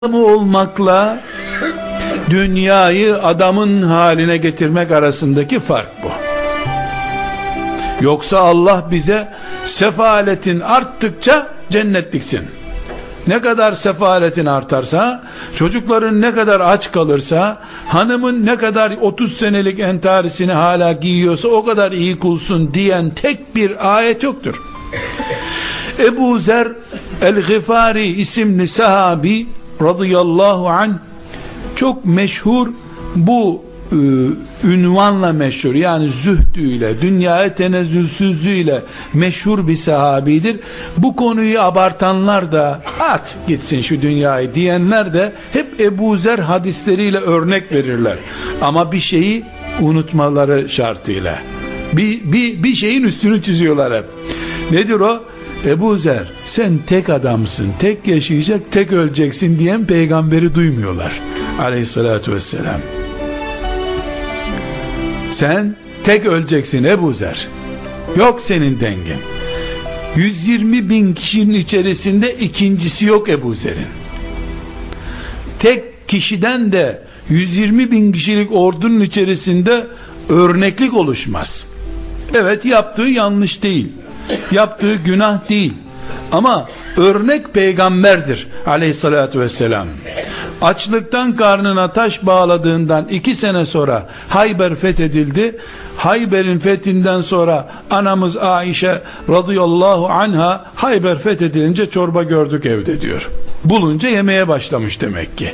adamı olmakla dünyayı adamın haline getirmek arasındaki fark bu. Yoksa Allah bize sefaletin arttıkça cennetliksin. Ne kadar sefaletin artarsa, çocukların ne kadar aç kalırsa, hanımın ne kadar 30 senelik entarisini hala giyiyorsa o kadar iyi kulsun diyen tek bir ayet yoktur. Ebu Zer el-Gıfari isimli sahabi radıyallahu anh çok meşhur, bu ünvanla meşhur, yani zühdüyle, dünyaya tenezzülsüzlüğüyle meşhur bir sahabidir. Bu konuyu abartanlar da at gitsin şu dünyayı diyenler de hep Ebu Zer hadisleriyle örnek verirler. Ama bir şeyi unutmaları şartıyla. Bir şeyin üstünü çiziyorlar hep. Nedir o? Ebu Zer, sen tek adamsın, tek yaşayacak, tek öleceksin diyen peygamberi duymuyorlar aleyhissalatü vesselam. Sen tek öleceksin Ebu Zer, yok senin dengin. 120 bin kişinin içerisinde ikincisi yok Ebu Zer'in. Tek kişiden de 120 bin kişilik ordunun içerisinde örneklik oluşmaz. Evet, yaptığı yanlış değil, yaptığı günah değil, ama örnek peygamberdir aleyhissalatü vesselam. Açlıktan karnına taş bağladığından 2 sene sonra Hayber fethedildi. Hayber'in fethinden sonra anamız Aişe radıyallahu anha, Hayber fethedilince çorba gördük evde diyor. Bulunca yemeye başlamış demek ki.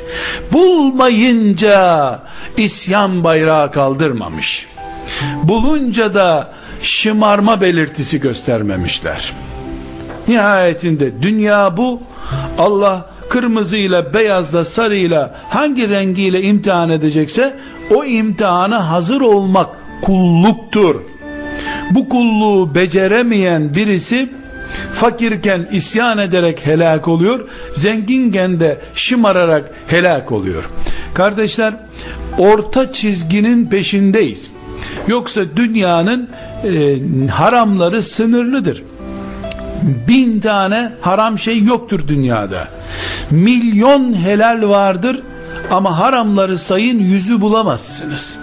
Bulmayınca isyan bayrağı kaldırmamış. Bulunca da şımarma belirtisi göstermemişler. Nihayetinde dünya bu. Allah kırmızıyla, beyazla, sarıyla, hangi rengiyle imtihan edecekse o imtihana hazır olmak kulluktur. Bu kulluğu beceremeyen birisi fakirken isyan ederek helak oluyor, zenginken de şımararak helak oluyor. Kardeşler, orta çizginin peşindeyiz. Yoksa dünyanın haramları sınırlıdır. 1000 tane haram şey yoktur dünyada. Milyon helal vardır ama haramları sayın, 100'ü bulamazsınız.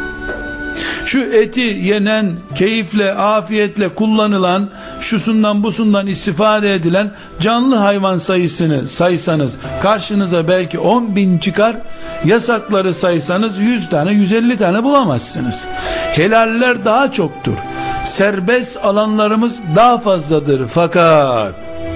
Şu eti yenen, keyifle, afiyetle kullanılan, şusundan busundan istifade edilen canlı hayvan sayısını saysanız karşınıza belki 10 bin çıkar. Yasakları saysanız 100 tane, 150 tane bulamazsınız. Helaller daha çoktur. Serbest alanlarımız daha fazladır. Fakat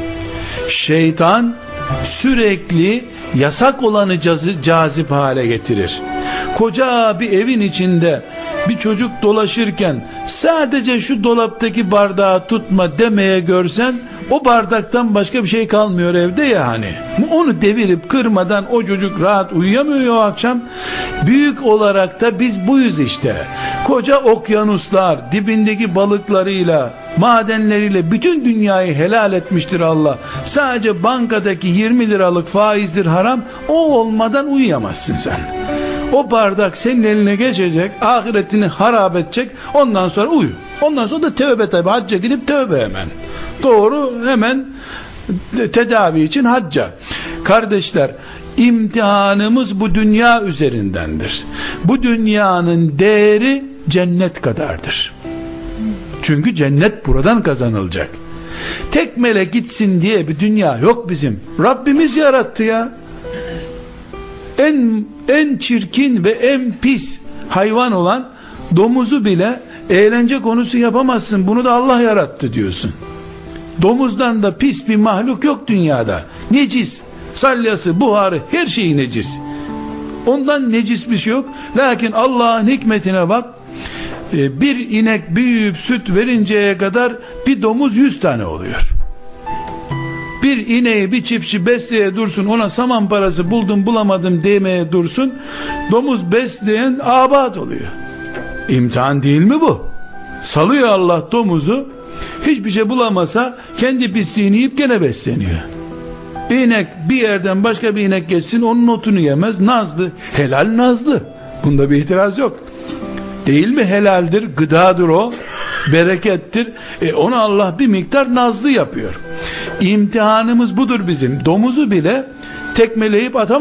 şeytan sürekli yasak olanı cazip hale getirir. Koca bir evin içinde bir çocuk dolaşırken sadece şu dolaptaki bardağı tutma demeye görsen, o bardaktan başka bir şey kalmıyor evde ya hani. Onu devirip kırmadan o çocuk rahat uyuyamıyor o akşam. Büyük olarak da biz buyuz işte. Koca okyanuslar dibindeki balıklarıyla, madenleriyle bütün dünyayı helal etmiştir Allah. Sadece bankadaki 20 liralık faizdir haram. O olmadan uyuyamazsın sen. O bardak senin eline geçecek, ahiretini harap edecek, ondan sonra uyu. Ondan sonra da tövbe, tabi hacca gidip tövbe hemen. Doğru, hemen tedavi için hacca. Kardeşler, imtihanımız bu dünya üzerindendir. Bu dünyanın değeri cennet kadardır. Çünkü cennet buradan kazanılacak. Tekmele gitsin diye bir dünya yok bizim. Rabbimiz yarattı ya. En çirkin ve en pis hayvan olan domuzu bile eğlence konusu yapamazsın, bunu da Allah yarattı diyorsun. Domuzdan da pis bir mahluk yok dünyada. Necis, salyası, buharı, her şeyi necis. Ondan necis bir şey yok. Lakin Allah'ın hikmetine bak. Bir inek büyüyüp süt verinceye kadar bir domuz 100 tane oluyor. Bir ineği bir çiftçi besleye dursun, ona saman parası buldum bulamadım demeye dursun, domuz besleyen abat oluyor. İmtihan değil mi bu? Salıyor Allah domuzu, hiçbir şey bulamasa kendi pisliğini yiyip gene besleniyor. İnek bir yerden başka bir inek geçsin, onun otunu yemez, nazlı. Helal nazlı, bunda bir itiraz yok. Değil mi? Helaldir, gıdadır o, berekettir. Onu Allah bir miktar nazlı yapıyor. İmtihanımız budur bizim. Domuzu bile tekmeleyip